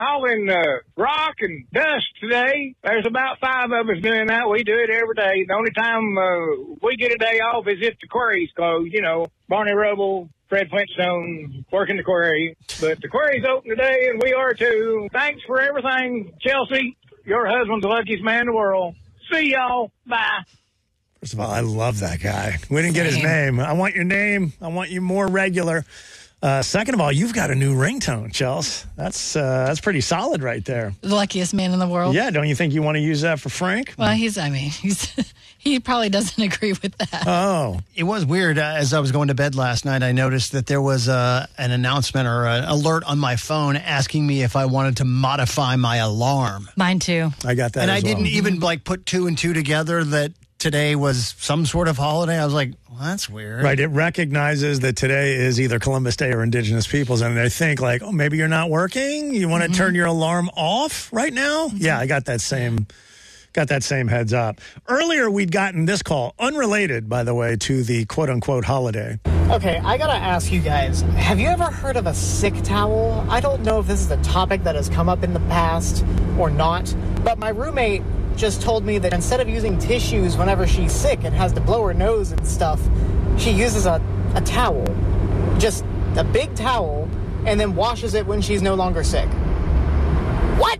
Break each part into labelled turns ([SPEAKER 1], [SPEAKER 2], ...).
[SPEAKER 1] hauling rock and dust today. There's about 5 of us doing that. We do it every day. The only time we get a day off is if the quarry's closed. You know, Barney Rubble, Fred Flintstone working the quarry. But the quarry's open today, and we are too. Thanks for everything, Chelsea. Your husband's the luckiest man in the world. See y'all. Bye.
[SPEAKER 2] First of all, I love that guy. We didn't get his name. I want your name. I want you more regular. Second of all, you've got a new ringtone, Chels. That's pretty solid right there.
[SPEAKER 3] The luckiest man in the world.
[SPEAKER 2] Yeah, don't you think you want to use that for Frank?
[SPEAKER 3] Well, he probably doesn't agree with that.
[SPEAKER 2] Oh.
[SPEAKER 4] It was weird. As I was going to bed last night, I noticed that there was an announcement or an alert on my phone asking me if I wanted to modify my alarm.
[SPEAKER 3] Mine too.
[SPEAKER 2] I got that
[SPEAKER 4] and
[SPEAKER 2] as
[SPEAKER 4] I
[SPEAKER 2] well.
[SPEAKER 4] didn't even put 2 and 2 together that today was some sort of holiday. I was like, well, that's weird.
[SPEAKER 2] Right. It recognizes that today is either Columbus Day or Indigenous Peoples. And they think like, oh, maybe you're not working. You want to turn your alarm off right now? Yeah, I got that same heads up. Earlier, we'd gotten this call, unrelated, by the way, to the quote-unquote holiday.
[SPEAKER 5] Okay, I gotta ask you guys, have you ever heard of a sick towel? I don't know if this is a topic that has come up in the past or not, but my roommate just told me that instead of using tissues whenever she's sick and has to blow her nose and stuff, she uses a towel, just a big towel, and then washes it when she's no longer sick. What?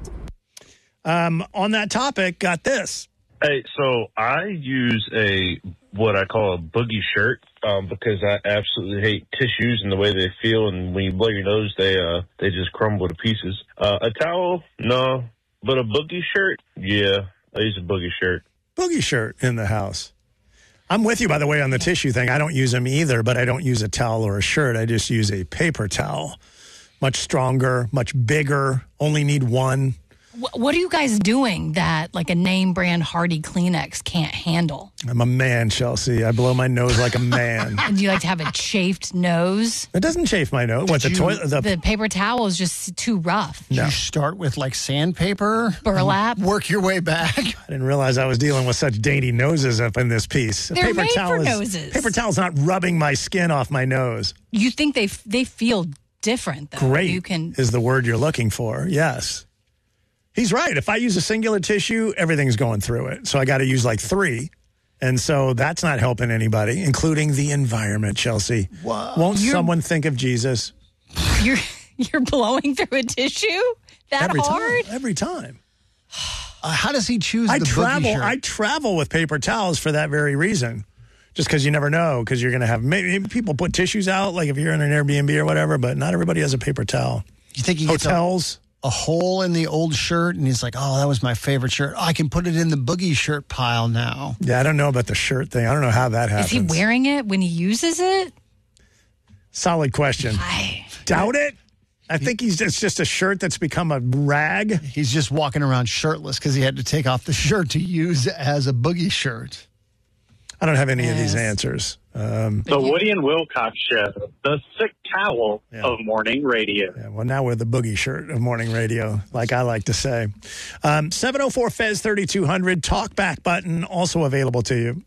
[SPEAKER 2] On that topic, got this.
[SPEAKER 6] Hey, so I use what I call a boogie shirt because I absolutely hate tissues and the way they feel, and when you blow your nose, they just crumble to pieces. A towel, no, but a boogie shirt, yeah, I use a boogie shirt.
[SPEAKER 2] Boogie shirt in the house. I'm with you, by the way, on the tissue thing. I don't use them either, but I don't use a towel or a shirt. I just use a paper towel. Much stronger, much bigger, only need one.
[SPEAKER 3] What are you guys doing that like a name brand Hardy Kleenex can't handle?
[SPEAKER 2] I'm a man, Chelsea. I blow my nose like a man.
[SPEAKER 3] And do you like to have a chafed nose?
[SPEAKER 2] It doesn't chafe my nose. What, the toilet?
[SPEAKER 3] The paper towel is just too rough.
[SPEAKER 2] No.
[SPEAKER 4] You start with like sandpaper?
[SPEAKER 3] Burlap?
[SPEAKER 4] Work your way back?
[SPEAKER 2] I didn't realize I was dealing with such dainty noses up in this piece.
[SPEAKER 3] They're made for noses.
[SPEAKER 2] Paper towel's not rubbing my skin off my nose.
[SPEAKER 3] You think they feel different, though.
[SPEAKER 2] Great is the word you're looking for. Yes. He's right. If I use a singular tissue, everything's going through it. So I got to use like 3. And so that's not helping anybody, including the environment, Chelsea.
[SPEAKER 4] Wow.
[SPEAKER 2] Won't someone think of Jesus?
[SPEAKER 3] You're blowing through a tissue? That hard?
[SPEAKER 2] Every time.
[SPEAKER 4] How does he choose the boogie shirt?
[SPEAKER 2] I travel with paper towels for that very reason. Just because you never know, because you're going to have maybe people put tissues out, like if you're in an Airbnb or whatever, but not everybody has a paper towel.
[SPEAKER 4] You think he gets
[SPEAKER 2] hotels?
[SPEAKER 4] A hole in the old shirt, and he's like, oh, that was my favorite shirt. I can put it in the boogie shirt pile now.
[SPEAKER 2] Yeah, I don't know about the shirt thing. I don't know how that happens.
[SPEAKER 3] Is he wearing it when he uses it?
[SPEAKER 2] Solid question.
[SPEAKER 3] I
[SPEAKER 2] doubt it. I think it's just a shirt that's become a rag.
[SPEAKER 4] He's just walking around shirtless because he had to take off the shirt to use as a boogie shirt.
[SPEAKER 2] I don't have any of these answers.
[SPEAKER 7] The Woody and Wilcox Show, the sick towel of morning radio.
[SPEAKER 2] Yeah, well, now we're the boogie shirt of morning radio, like I like to say. 704-FEZ-3200, talk back button, also available to you.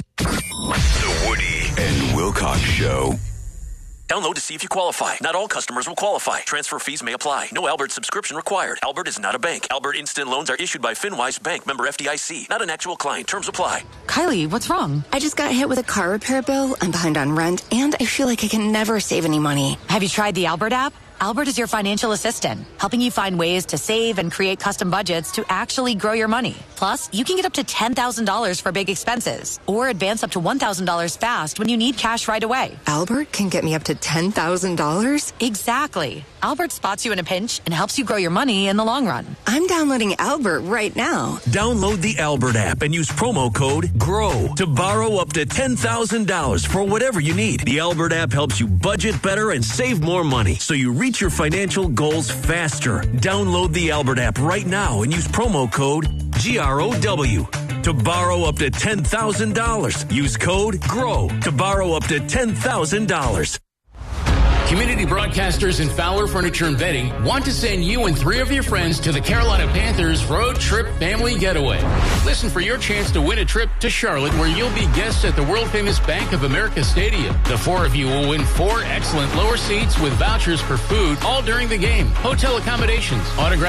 [SPEAKER 8] The Woody and Wilcox Show.
[SPEAKER 9] Download to see if you qualify. Not all customers will qualify. Transfer fees may apply. No Albert subscription required. Albert is not a bank. Albert Instant Loans are issued by FinWise Bank, member FDIC. Not an actual client. Terms apply.
[SPEAKER 10] Kylie, what's wrong? I just got hit with a car repair bill. I'm behind on rent, and I feel like I can never save any money.
[SPEAKER 11] Have you tried the Albert app? Albert is your financial assistant, helping you find ways to save and create custom budgets to actually grow your money. Plus, you can get up to $10,000 for big expenses or advance up to $1,000 fast when you need cash right away.
[SPEAKER 10] Albert can get me up to $10,000?
[SPEAKER 11] Exactly. Albert spots you in a pinch and helps you grow your money in the long run.
[SPEAKER 10] I'm downloading Albert right now.
[SPEAKER 9] Download the Albert app and use promo code GROW to borrow up to $10,000 for whatever you need. The Albert app helps you budget better and save more money so you reach your financial goals faster. Download the Albert app right now and use promo code GROW to borrow up to $10,000. Use code GROW to borrow up to $10,000.
[SPEAKER 12] Community Broadcasters and Fowler Furniture and Bedding want to send you and 3 of your friends to the Carolina Panthers Road Trip Family Getaway. Listen for your chance to win a trip to Charlotte, where you'll be guests at the world-famous Bank of America Stadium. The 4 of you will win 4 excellent lower seats with vouchers for food all during the game, hotel accommodations, autographed